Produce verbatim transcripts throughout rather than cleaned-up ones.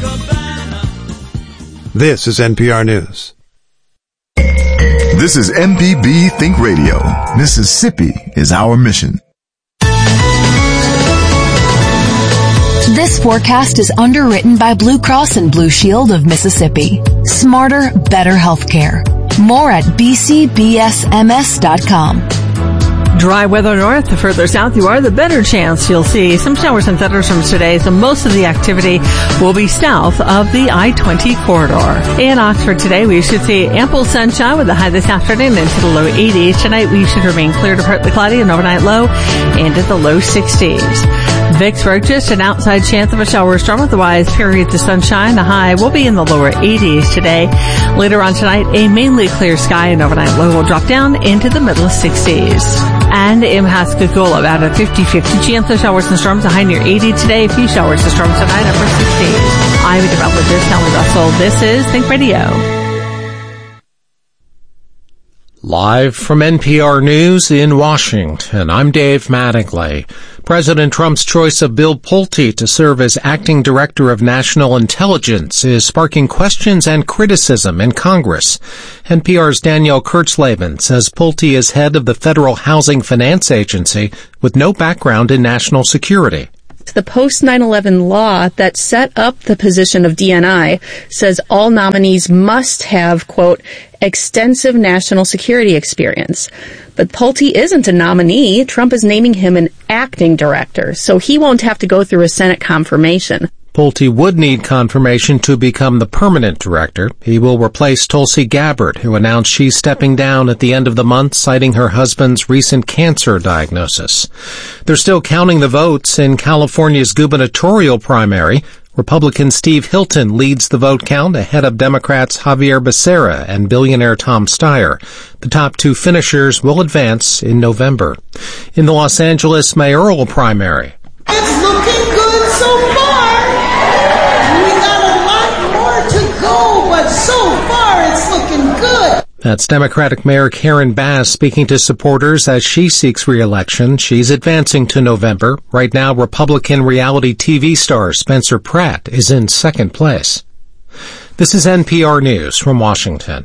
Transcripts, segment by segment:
This is N P R News. This is M P B Think Radio. Mississippi is our mission. This forecast is underwritten by Blue Cross and Blue Shield of Mississippi. Smarter, better healthcare. More at b c b s m s dot com. Dry weather north. The further south you are, the better chance you'll see some showers and thunderstorms today. So most of the activity will be south of the I twenty corridor. In Oxford today, we should see ample sunshine with a high this afternoon into the low eighties. Tonight, we should remain clear to partly cloudy, an overnight low into the low sixties. Vicksburg, just an outside chance of a shower or storm. Otherwise, periods of sunshine. The high will be in the lower eighties today. Later on tonight, a mainly clear sky and overnight low will drop down into the middle sixties. And in Pascagoula, about a fifty-fifty chance of showers and storms. A high near eighty today. A few showers and storms tonight, upper sixties. I'm meteorologist Kelly Russell. This is Think Radio. Live from N P R News in Washington, I'm Dave Mattingly. President Trump's choice of Bill Pulte to serve as acting director of national intelligence is sparking questions and criticism in Congress. N P R's Danielle Kurtzleben says Pulte is head of the Federal Housing Finance Agency with no background in national security. The post nine eleven law that set up the position of D N I says all nominees must have, quote, extensive national security experience. But Pulte isn't a nominee. Trump is naming him an acting director, so he won't have to go through a Senate confirmation. Pulte would need confirmation to become the permanent director. He will replace Tulsi Gabbard, who announced she's stepping down at the end of the month, citing her husband's recent cancer diagnosis. They're still counting the votes in California's gubernatorial primary. Republican Steve Hilton leads the vote count ahead of Democrats Javier Becerra and billionaire Tom Steyer. The top two finishers will advance in November. In the Los Angeles mayoral primary, it's looking good so far. We got a lot more to go, but so far it's looking good. That's Democratic Mayor Karen Bass speaking to supporters as she seeks re-election. She's advancing to November. Right now, Republican reality T V star Spencer Pratt is in second place. This is N P R News from Washington.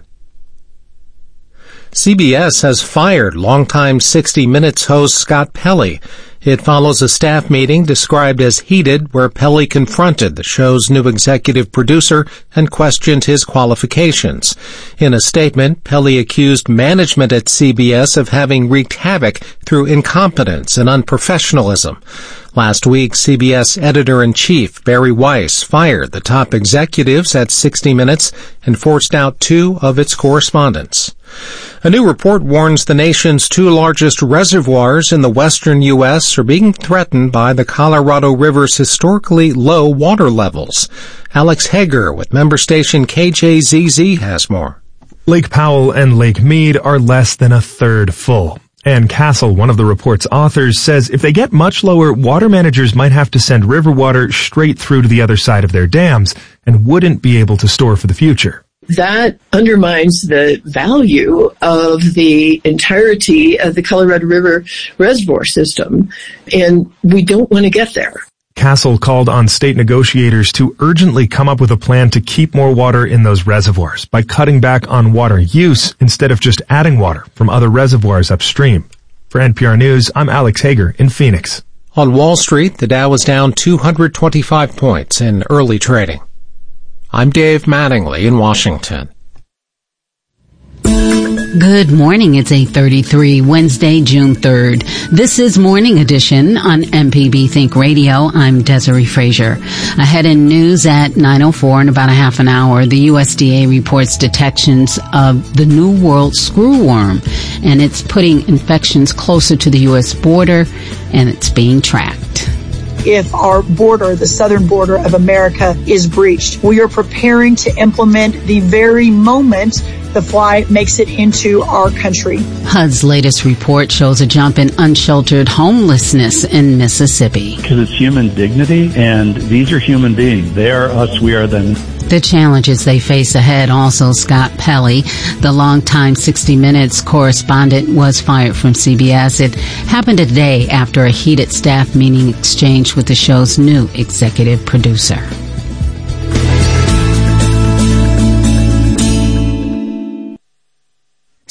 C B S has fired longtime sixty minutes host Scott Pelley. It follows a staff meeting described as heated where Pelley confronted the show's new executive producer and questioned his qualifications. In a statement, Pelley accused management at C B S of having wreaked havoc through incompetence and unprofessionalism. Last week, C B S editor-in-chief Barry Weiss fired the top executives at sixty minutes and forced out two of its correspondents. A new report warns the nation's two largest reservoirs in the western U S are being threatened by the Colorado River's historically low water levels. Alex Hager with member station K J Z Z has more. Lake Powell and Lake Mead are less than a third full. Ann Castle, one of the report's authors, says if they get much lower, water managers might have to send river water straight through to the other side of their dams and wouldn't be able to store for the future. That undermines the value of the entirety of the Colorado River reservoir system, and we don't want to get there. Castle called on state negotiators to urgently come up with a plan to keep more water in those reservoirs by cutting back on water use instead of just adding water from other reservoirs upstream. For N P R News, I'm Alex Hager in Phoenix. On Wall Street, the Dow was down two hundred twenty-five points in early trading. I'm Dave Mattingly in Washington. Good morning. It's eight thirty-three, Wednesday, June third. This is Morning Edition on M P B Think Radio. I'm Desiree Frazier. Ahead in news at nine oh four in about a half an hour, the U S D A reports detections of the New World screwworm, and it's putting infections closer to the U S border, and it's being tracked. If our border, the southern border of America, is breached, we are preparing to implement the very moment the fly makes it into our country. H U D's latest report shows a jump in unsheltered homelessness in Mississippi. Because it's human dignity, and these are human beings. They are us, we are them. The challenges they face ahead. Also, Scott Pelley, the longtime sixty minutes correspondent, was fired from C B S. It happened a day after a heated staff meeting exchange with the show's new executive producer.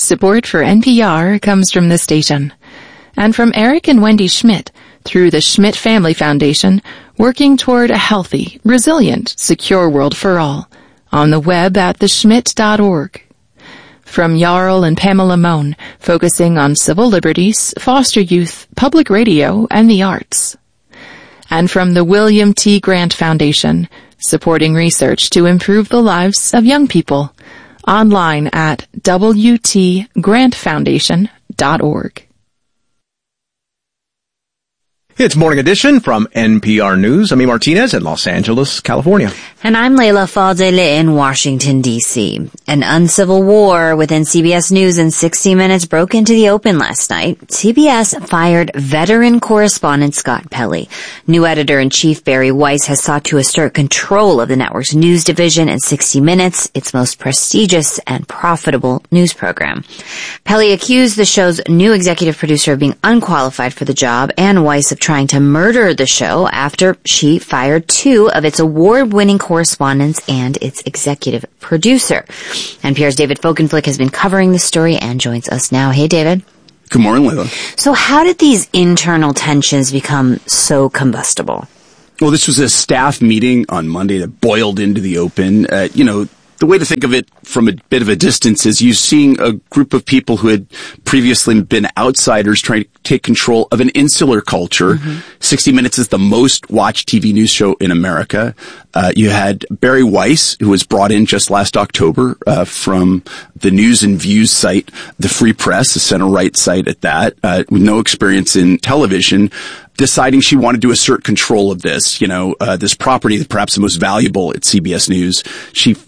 Support for N P R comes from this station and from Eric and Wendy Schmidt through the Schmidt Family Foundation, working toward a healthy, resilient, secure world for all on the web at the schmidt dot org. From Jarl and Pamela Mohn, focusing on civil liberties, foster youth, public radio, and the arts. And from the William T. Grant Foundation, supporting research to improve the lives of young people. Online at w t grant foundation dot org. It's Morning Edition from N P R News. I'm E. Martinez in Los Angeles, California. And I'm Leila Fadeli in Washington, D C An uncivil war within C B S News and sixty minutes broke into the open last night. C B S fired veteran correspondent Scott Pelley. New editor-in-chief Barry Weiss has sought to assert control of the network's news division and sixty minutes, its most prestigious and profitable news program. Pelley accused the show's new executive producer of being unqualified for the job, and Weiss of trying to murder the show after she fired two of its award-winning correspondents and its executive producer. N P R's David Folkenflik has been covering the story and joins us now. Hey, David. Good morning, Leila. So how did these internal tensions become so combustible? Well, this was a staff meeting on Monday that boiled into the open. Uh, you know, the way to think of it from a bit of a distance is you seeing a group of people who had previously been outsiders trying to take control of an insular culture. Mm-hmm. sixty minutes is the most watched T V news show in America. Uh, you had Barry Weiss, who was brought in just last October uh, from the News and Views site, the Free Press, the center-right site at that, uh, with no experience in television, deciding she wanted to assert control of this, you know, uh, this property that perhaps the most valuable at C B S News. She